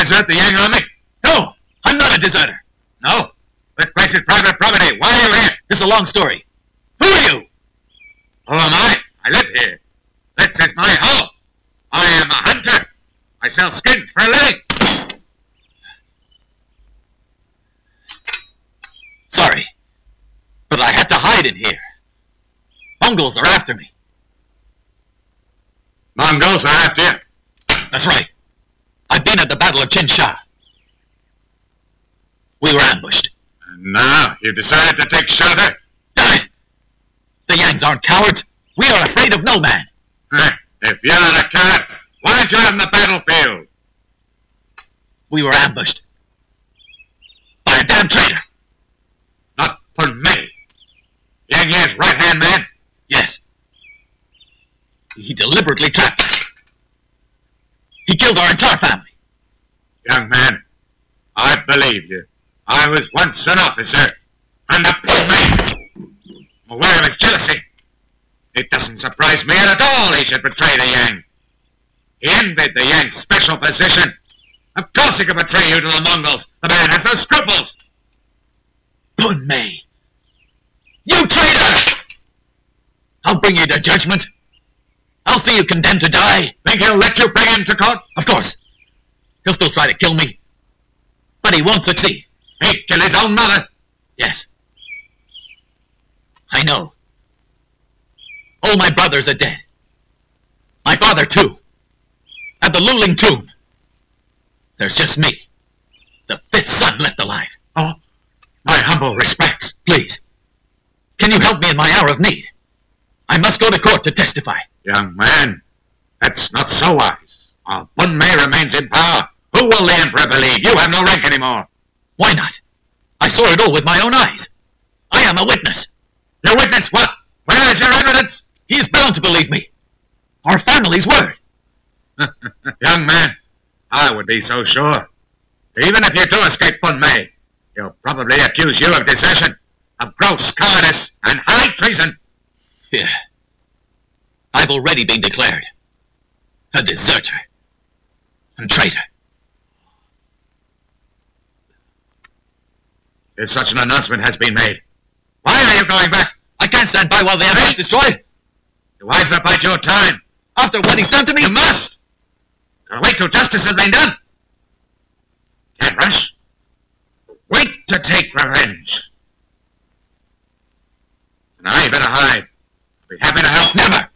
desert the Yang army? No, I'm not a deserter. No. This place is private property. Why are you here? It's a long story. Who are you? Who am I? I live here. This is my home. I am a hunter. I sell skins for a living. Sorry, but I had to hide in here. Mongols are after me. Mongols are after you. That's right. I've been at the Battle of Chinsha. We were ambushed. And now you decided to take shelter? Damn it! The Yangs aren't cowards. We are afraid of no man. If you're not a coward, why aren't you out in the battlefield? We were ambushed. By a damn traitor. Not for me. Yang Ye's right-hand man? Yes. He deliberately trapped us. He killed our entire family. Young man, I believe you. I was once an officer, and a pigman. Aware of his jealousy. It doesn't surprise me at all he should betray the Yang. He envied the Yang's special position. Of course he could betray you to the Mongols. The man has no scruples. Pun Mei. You traitor! I'll bring you to judgment. I'll see you condemned to die. Think he'll let you bring him to court? Of course. He'll still try to kill me. But he won't succeed. He'd kill his own mother. Yes. I know. All my brothers are dead. My father, too. At the Luling tomb. There's just me. The fifth son left alive. Oh, my humble respects. Please. Can you help me in my hour of need? I must go to court to testify. Young man, that's not so wise. While Pun Mei remains in power, who will the Emperor believe? You have no rank anymore. Why not? I saw it all with my own eyes. I am a witness. Your witness what? Where is your evidence? He is bound to believe me. Our family's word. Young man, I would be so sure. Even if you do escape Pun Mei, he'll probably accuse you of desertion, of gross cowardice, and high treason. Yeah. I've already been declared a deserter and traitor. If such an announcement has been made, why are you going back? I can't stand by while the empire is destroyed. You wisely bide your time. After what he's done to me, You must. Gotta wait till justice has been done. Can't rush. Wait to take revenge. And I better hide. I'll be happy to help. Never.